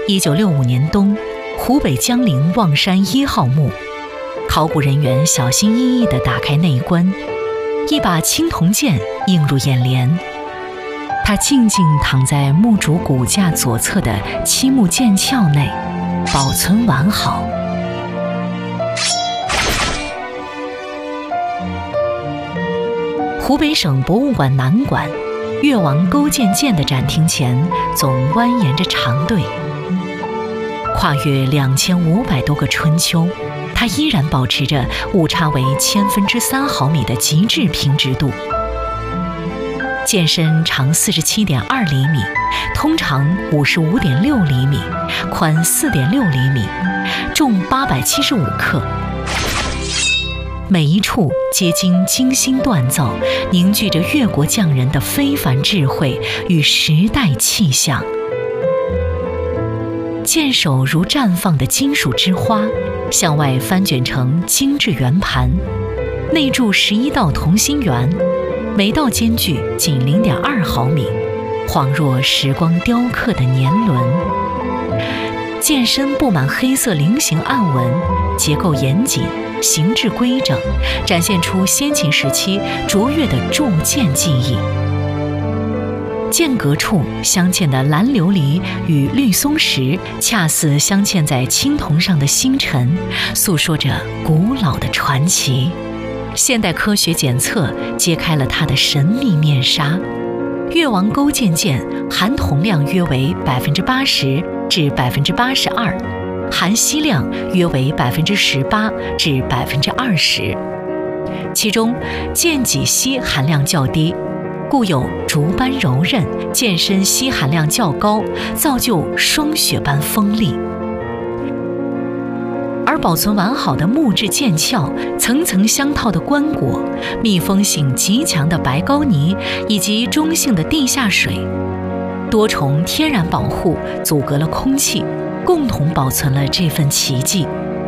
1965年冬，湖北江陵望山1号墓，考古人员小心翼翼地打开内棺，一把青铜剑映入眼帘。他静静躺在墓主骨架左侧的漆木剑鞘内，保存完好。湖北省博物馆南馆越王勾践剑的展厅前，总蜿蜒着长队。跨越2500多个春秋，它依然保持着误差为3/1000毫米的极致平直度。剑身长47.2厘米，通长55.6厘米，宽4.6厘米，重875克。每一处皆经精心锻造，凝聚着越国匠人的非凡智慧与时代气象。剑首如绽放的金属之花，向外翻卷成精致圆盘，内铸11道同心圆，每道间距仅0.2毫米，恍若时光雕刻的年轮。剑身布满黑色菱形暗纹，结构严谨，形制规整，展现出先秦时期卓越的铸剑技艺。剑阁处镶嵌的蓝琉璃与绿松石，恰似镶嵌在青铜上的星辰，诉说着古老的传奇。现代科学检测揭开了它的神秘面纱。越王勾践剑含铜量约为80%至82%，含锡量约为18%至20%，其中剑脊锡含量较低，故有竹般柔韧，剑身锡含量较高，造就霜雪般锋利。而保存完好的木质剑鞘、层层相套的棺椁、密封性极强的白膏泥以及中性的地下水，多重天然保护阻隔了空气，共同保存了这份奇迹。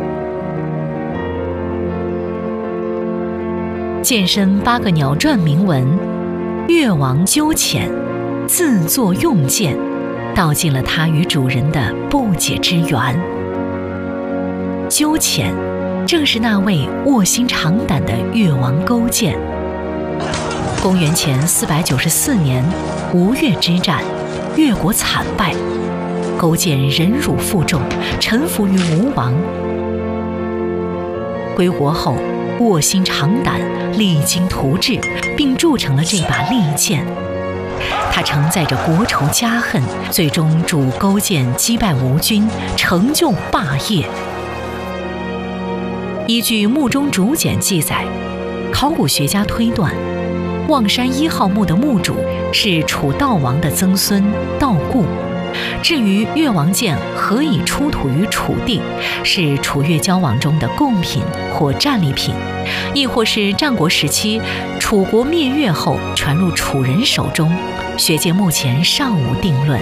剑身8个鸟篆铭文，越王鸠潜，自作用剑，道尽了他与主人的不解之缘。鸠潜正是那位卧薪尝胆的越王勾践。公元前494年吴越之战，越国惨败，勾践忍辱负重，臣服于吴王。归国后，卧薪尝胆，励精图治，并铸成了这把利剑。他承载着国仇家恨，最终助勾践击败吴军，成就霸业。依据墓中竹简记载，考古学家推断，望山1号墓的墓主是楚悼王的曾孙悼固。至于越王剑何以出土于楚地，是楚越交往中的贡品或战利品，亦或是战国时期楚国灭越后传入楚人手中，学界目前尚无定论。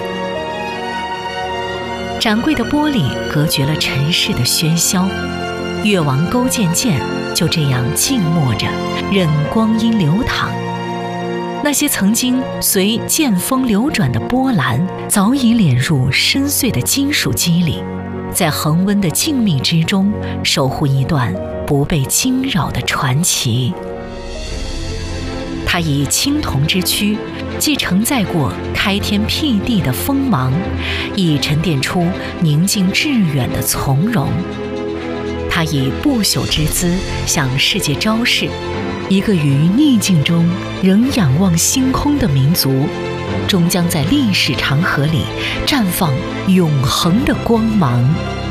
展柜的玻璃隔绝了尘世的喧嚣，越王勾践剑就这样静默着，任光阴流淌。那些曾经随剑锋流转的波澜，早已敛入深邃的金属肌里，在恒温的静谧之中，守护一段不被惊扰的传奇。它以青铜之躯，既承载过开天辟地的锋芒，亦沉淀出宁静致远的从容。它以不朽之姿向世界昭示，一个于逆境中仍仰望星空的民族，终将在历史长河里绽放永恒的光芒。